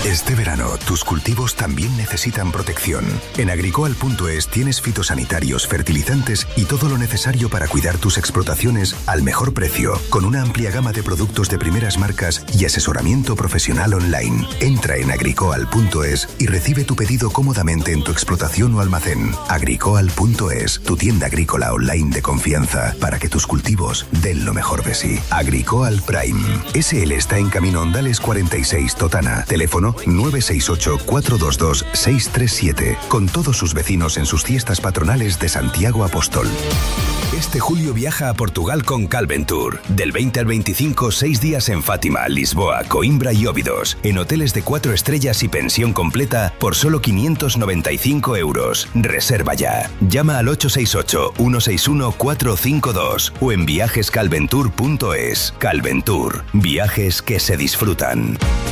Este verano, tus cultivos también necesitan protección. En Agricoal.es tienes fitosanitarios, fertilizantes y todo lo necesario para cuidar tus explotaciones al mejor precio, con una amplia gama de productos de primeras marcas y asesoramiento profesional online. Entra en Agricoal.es y recibe tu pedido cómodamente en tu explotación o almacén. Agricoal.es, tu tienda agrícola online de confianza para que tus cultivos den lo mejor de sí. Agricoal Prime. SL está en Camino Ondales 46, Totana. Teléfono 968-422-637. Con todos sus vecinos en sus fiestas patronales de Santiago Apóstol. Este julio viaja a Portugal con Calventur. Del 20 al 25, 6 días en Fátima, Lisboa, Coimbra y Óbidos. En hoteles de 4 estrellas y pensión completa por solo 595 euros. Reserva ya. Llama al 868-161-452 o en viajescalventur.es. Calventur. Viajes que se disfrutan.